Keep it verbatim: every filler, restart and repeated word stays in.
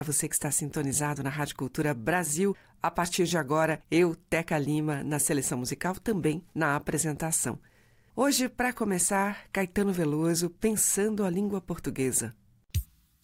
Você que está sintonizado na Rádio Cultura Brasil, a partir de agora, eu, Teca Lima, na seleção musical, também na apresentação. Hoje, para começar, Caetano Veloso, Pensando a Língua Portuguesa.